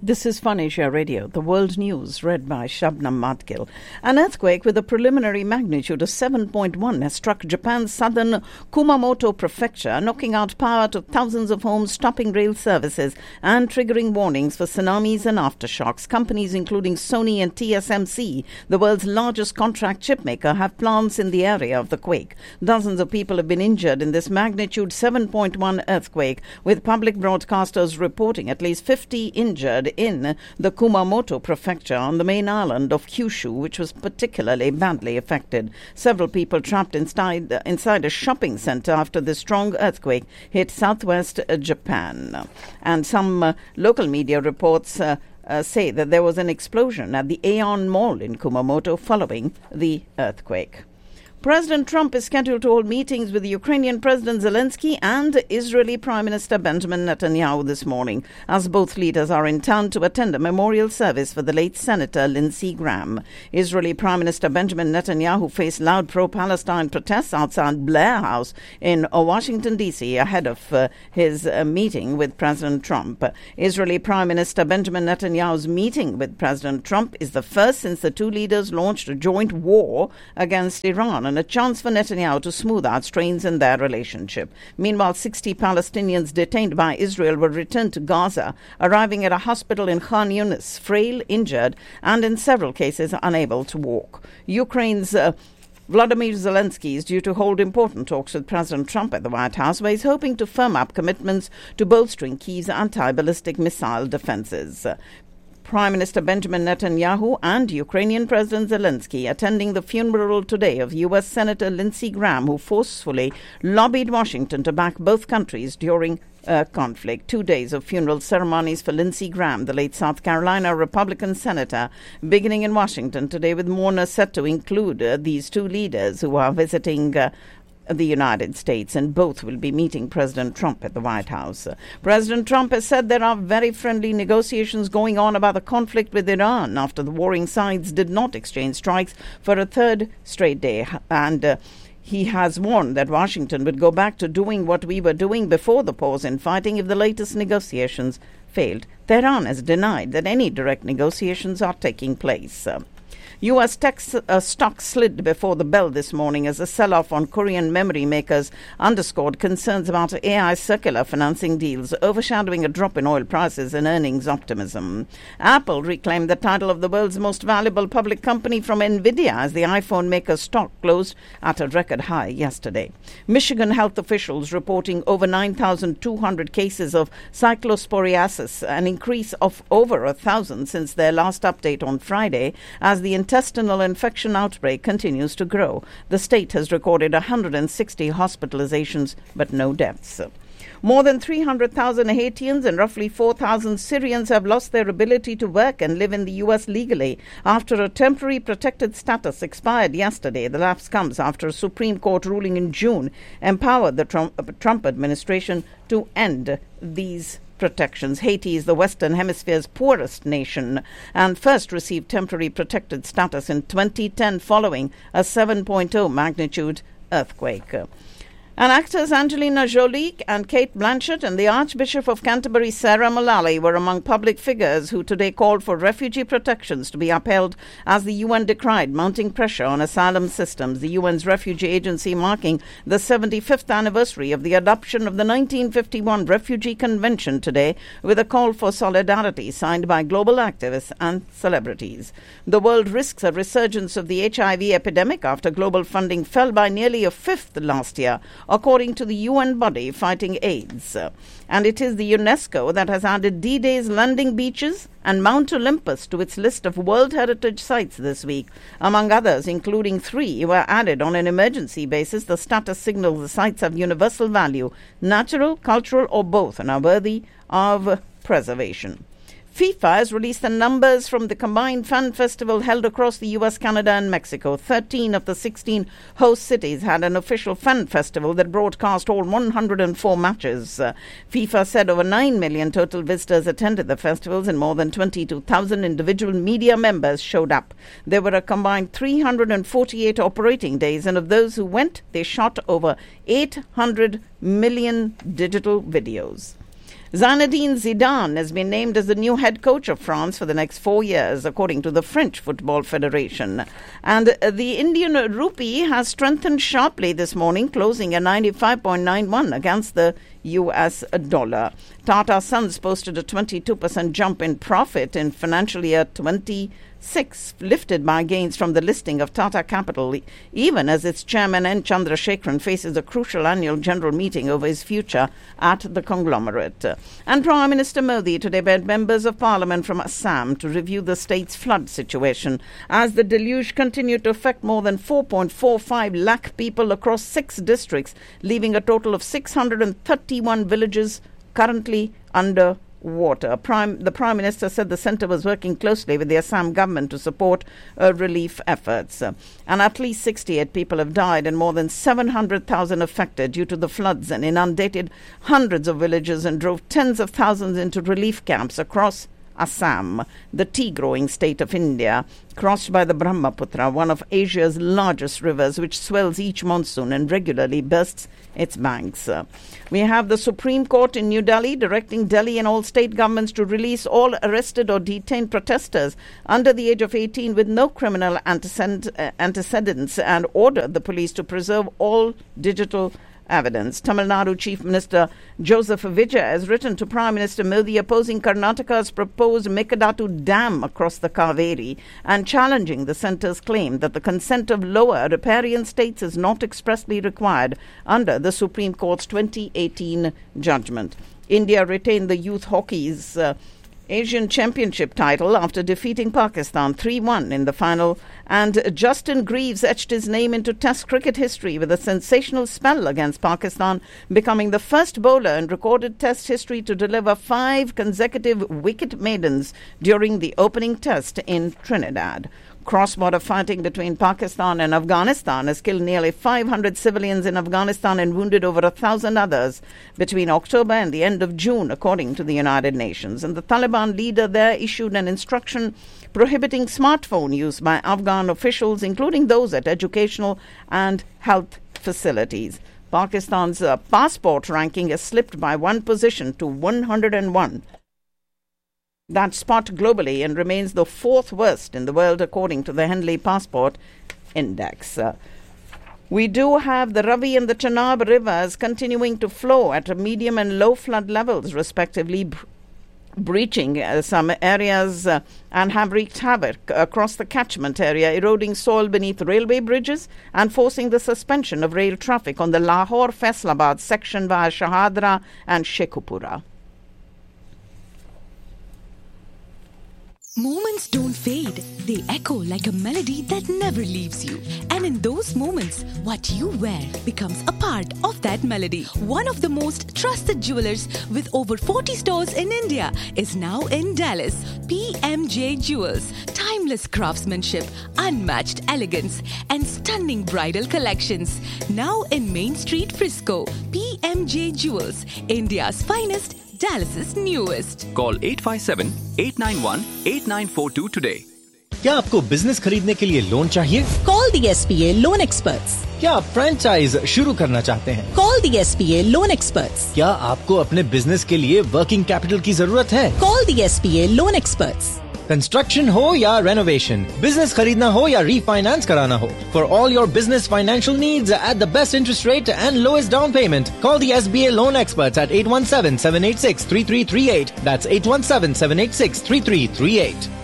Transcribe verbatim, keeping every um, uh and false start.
This is Fun Asia Radio, the world news read by Shabnam Madgil. An earthquake with a preliminary magnitude of seven point one has struck Japan's southern Kumamoto prefecture, knocking out power to thousands of homes, stopping rail services and triggering warnings for tsunamis and aftershocks. Companies including Sony and T S M C, the world's largest contract chipmaker, have plants in the area of the quake. Dozens of people have been injured in this magnitude seven point one earthquake, with public broadcasters reporting at least fifty injured in the Kumamoto prefecture on the main island of Kyushu, which was particularly badly affected. Several people trapped inside, uh, inside a shopping center after the strong earthquake hit southwest uh, Japan. And some uh, local media reports uh, uh, say that there was an explosion at the Aeon Mall in Kumamoto following the earthquake. President Trump is scheduled to hold meetings with Ukrainian President Zelensky and Israeli Prime Minister Benjamin Netanyahu this morning, as both leaders are in town to attend a memorial service for the late Senator Lindsey Graham. Israeli Prime Minister Benjamin Netanyahu faced loud pro-Palestine protests outside Blair House in Washington, D C ahead of uh, his uh, meeting with President Trump. Israeli Prime Minister Benjamin Netanyahu's meeting with President Trump is the first since the two leaders launched a joint war against Iran, and a chance for Netanyahu to smooth out strains in their relationship. Meanwhile, sixty Palestinians detained by Israel were returned to Gaza, arriving at a hospital in Khan Yunis, frail, injured, and in several cases unable to walk. Ukraine's uh, Vladimir Zelensky is due to hold important talks with President Trump at the White House, where he's hoping to firm up commitments to bolstering Kyiv's anti-ballistic missile defenses. Prime Minister Benjamin Netanyahu and Ukrainian President Zelensky attending the funeral today of U S Senator Lindsey Graham, who forcefully lobbied Washington to back both countries during uh, conflict. Two days of funeral ceremonies for Lindsey Graham, the late South Carolina Republican senator, beginning in Washington today, with mourners set to include uh, these two leaders who are visiting uh, the United States, and both will be meeting President Trump at the White House. Uh, President Trump has said there are very friendly negotiations going on about the conflict with Iran after the warring sides did not exchange strikes for a third straight day, and uh, he has warned that Washington would go back to doing what we were doing before the pause in fighting if the latest negotiations failed. Tehran has denied that any direct negotiations are taking place. Uh, U S tech uh, stocks slid before the bell this morning as a sell-off on Korean memory makers underscored concerns about A I circular financing deals, overshadowing a drop in oil prices and earnings optimism. Apple reclaimed the title of the world's most valuable public company from Nvidia as the iPhone maker's stock closed at a record high yesterday. Michigan health officials reporting over nine thousand two hundred cases of cyclosporiasis, an increase of over a thousand since their last update on Friday, as the intestinal infection outbreak continues to grow. The state has recorded one hundred sixty hospitalizations, but no deaths. More than three hundred thousand Haitians and roughly four thousand Syrians have lost their ability to work and live in the U S legally after a temporary protected status expired yesterday. The lapse comes after a Supreme Court ruling in June empowered the Trump, Trump administration to end these protections. Haiti is the Western Hemisphere's poorest nation and first received temporary protected status in twenty ten following a seven point oh magnitude earthquake. And actors Angelina Jolie and Cate Blanchett and the Archbishop of Canterbury, Sarah Mullally, were among public figures who today called for refugee protections to be upheld as the U N decried mounting pressure on asylum systems. The U N's refugee agency marking the seventy-fifth anniversary of the adoption of the nineteen fifty-one Refugee Convention today, with a call for solidarity signed by global activists and celebrities. The world risks a resurgence of the H I V epidemic after global funding fell by nearly a fifth last year, according to the U N body fighting AIDS. And it is the UNESCO that has added D-Day's landing beaches and Mount Olympus to its list of World Heritage Sites this week. Among others, including three, were added on an emergency basis. The status signals the sites have universal value, natural, cultural, or both, and are worthy of preservation. FIFA has released the numbers from the combined fan festival held across the U S, Canada and Mexico. thirteen of the sixteen host cities had an official fan festival that broadcast all one hundred four matches. Uh, FIFA said over nine million total visitors attended the festivals and more than twenty-two thousand individual media members showed up. There were a combined three hundred forty-eight operating days, and of those who went, they shot over eight hundred million digital videos. Zinedine Zidane has been named as the new head coach of France for the next four years, according to the French Football Federation. And the Indian rupee has strengthened sharply this morning, closing at ninety-five point nine one against the U S dollar. Tata Sons posted a twenty-two percent jump in profit in financial year twenty-six, lifted by gains from the listing of Tata Capital, even as its chairman N. Chandrasekaran faces a crucial annual general meeting over his future at the conglomerate. And Prime Minister Modi today met members of Parliament from Assam to review the state's flood situation as the deluge continued to affect more than four point four five lakh people across six districts, leaving a total of six hundred thirty-one villages currently under water. Prime, the Prime Minister said the centre was working closely with the Assam government to support uh, relief efforts. Uh, and at least sixty-eight people have died and more than seven hundred thousand affected due to the floods and inundated hundreds of villages and drove tens of thousands into relief camps across Assam, the tea-growing state of India, crossed by the Brahmaputra, one of Asia's largest rivers, which swells each monsoon and regularly bursts its banks. Uh, we have the Supreme Court in New Delhi directing Delhi and all state governments to release all arrested or detained protesters under the age of eighteen with no criminal antecedent, uh, antecedents and ordered the police to preserve all digital evidence. Tamil Nadu Chief Minister Joseph Vijay has written to Prime Minister Modi opposing Karnataka's proposed Mekadatu Dam across the Kaveri and challenging the centre's claim that the consent of lower riparian states is not expressly required under the Supreme Court's twenty eighteen judgment. India retained the youth hockey's uh, Asian Championship title after defeating Pakistan three one in the final, and Justin Greaves etched his name into Test cricket history with a sensational spell against Pakistan, becoming the first bowler in recorded Test history to deliver five consecutive wicket maidens during the opening Test in Trinidad. Cross-border fighting between Pakistan and Afghanistan has killed nearly five hundred civilians in Afghanistan and wounded over a thousand others between October and the end of June, according to the United Nations. And the Taliban leader there issued an instruction prohibiting smartphone use by Afghan officials, including those at educational and health facilities. Pakistan's uh, passport ranking has slipped by one position to one hundred one. That spot globally and remains the fourth worst in the world according to the Henley Passport Index. Uh, we do have the Ravi and the Chenab rivers continuing to flow at medium and low flood levels, respectively, b- breaching uh, some areas uh, and have wreaked havoc across the catchment area, eroding soil beneath railway bridges and forcing the suspension of rail traffic on the Lahore-Faisalabad section via Shahadra and Shekhupura. Moments don't fade. They echo like a melody that never leaves you. And in those moments, what you wear becomes a part of that melody. One of the most trusted jewelers with over forty stores in India is now in Dallas. P M J Jewels. Timeless craftsmanship, unmatched elegance, and stunning bridal collections. Now in Main Street, Frisco. P M J Jewels. India's finest, Dallas's newest. Call eight five seven, eight nine one, eight nine four two today. क्या आपको business खरीदने के लिए loan चाहिए? Call the S B A Loan Experts. क्या आप franchise शुरू करना चाहते हैं? Call the S B A Loan Experts. क्या आपको अपने बिजनेस के लिए वर्किंग कैपिटल की जरूरत है? Call the S B A Loan Experts. Construction हो या रेनोवेशन, बिजनेस खरीदना हो या रीफाइनेंस कराना हो, for all your business financial needs at the best interest rate and lowest down payment, call the S B A Loan Experts at eight one seven, seven eight six, three three three eight. That's eight one seven, seven eight six, three three three eight.